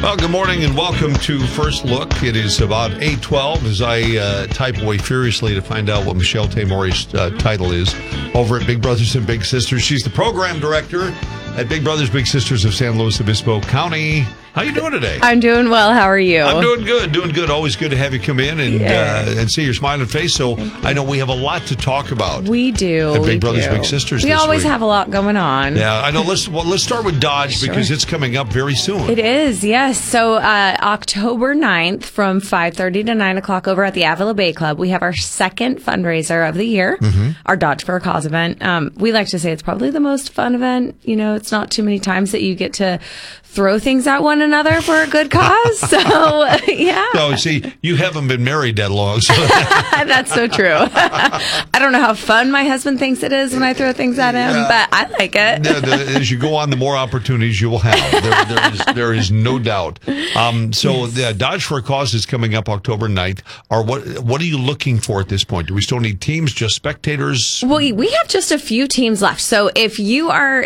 Well, good morning and welcome to First Look. It is about 8:12 as I type away furiously to find out what Michelle Tamore's title is over at Big Brothers and Big Sisters. She's the program director at Big Brothers Big Sisters of San Luis Obispo County. How you doing today? I'm doing well. How are you? I'm doing good. Always good to have you come in and see your smiling face. So I know we have a lot to talk about. We do. At Big Brothers Big Sisters We this always week. have a lot going on. Yeah, I know. Let's start with Dodge because it's coming up very soon. It is, yes. So October 9th from 5:30 to 9 o'clock over at the Avila Bay Club, we have our second fundraiser of the year, our Dodge for a Cause event. We like to say it's probably the most fun event. You know, it's not too many times that you get to throw things at one another for a good cause. So, yeah. No, see, you haven't been married that long. So. That's so true. I don't know how fun my husband thinks it is when I throw things at him, but I like it. As you go on, the more opportunities you will have. There is no doubt. So the Dodge for a Cause is coming up October 9th. What are you looking for at this point? Do we still need teams, just spectators? Well, we have just a few teams left. So if you are